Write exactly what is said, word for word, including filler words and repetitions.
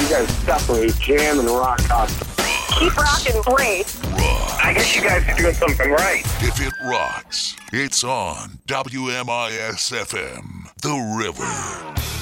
you guys separate jam and rock constantly. Keep rocking, please. Rock. I guess you guys are doing something right. If it rocks, it's on W M I S F M, The River.